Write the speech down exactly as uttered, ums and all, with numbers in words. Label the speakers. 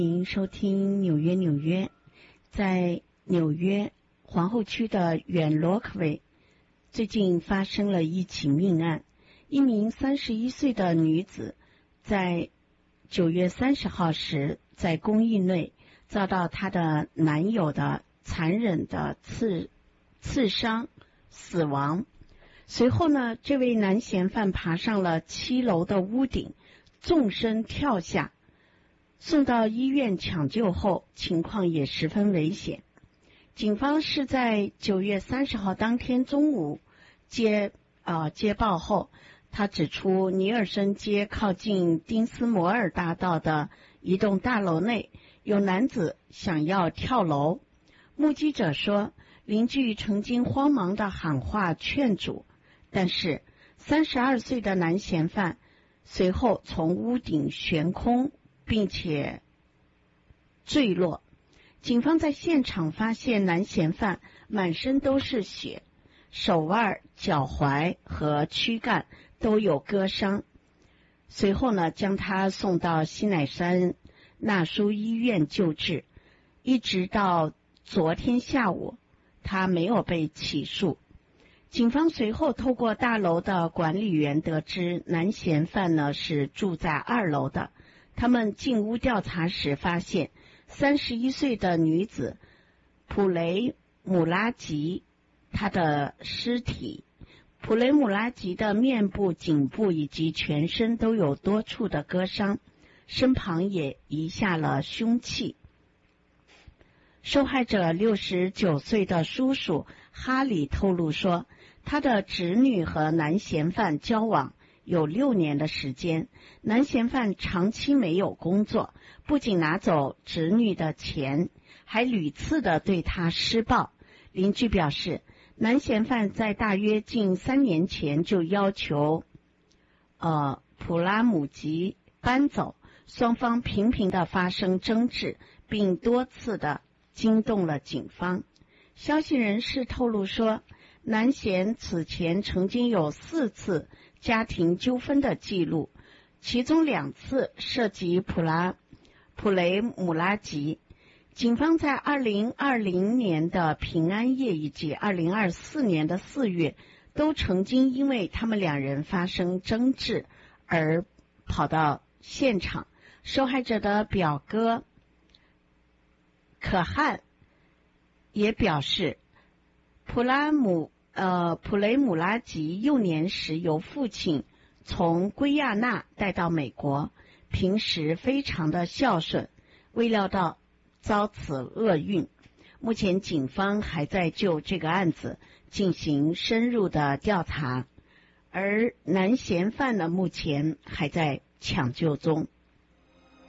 Speaker 1: 迎收听纽约纽约。在纽约皇后区的远罗克维，最近发生了一起命案。一名三十一岁的女子在九月三十号时，在公寓内遭到她的男友的残忍的刺刺伤死亡。随后呢，这位男嫌犯爬上了七楼的屋顶，纵身跳下，送到医院抢救后，情况也十分危险。警方是在九月三十号当天中午接呃接报后，他指出尼尔森街靠近丁斯摩尔大道的一栋大楼内有男子想要跳楼。目击者说，邻居曾经慌忙地喊话劝阻，但是三十二岁的男嫌犯随后从屋顶悬空并且坠落。警方在现场发现男嫌犯满身都是血，手腕、脚踝和躯干都有割伤。随后呢，将他送到西乃山纳苏医院救治，一直到昨天下午，他没有被起诉。警方随后透过大楼的管理员得知，男嫌犯呢是住在二楼的。他们进屋调查时发现，三十一岁的女子普雷姆拉吉她的尸体。普雷姆拉吉的面部、颈部以及全身都有多处的割伤，身旁也遗下了凶器。受害者六十九岁的叔叔哈里透露说，他的侄女和男嫌犯交往有六年的时间，男嫌犯长期没有工作，不仅拿走侄女的钱，还屡次的对她施暴。邻居表示，男嫌犯在大约近三年前就要求呃普拉姆吉搬走，双方频频的发生争执，并多次的惊动了警方。消息人士透露说，男嫌此前曾经有四次家庭纠纷的记录，其中两次涉及普拉普雷姆拉吉。警方在二零二零年的平安夜以及二零二四年的四月都曾经因为他们两人发生争执而跑到现场。受害者的表哥可汗也表示，普拉姆呃普雷姆拉吉幼年时由父亲从圭亚那带到美国，平时非常的孝顺，未料到遭此厄运。目前警方还在就这个案子进行深入的调查，而男嫌犯呢，目前还在抢救中。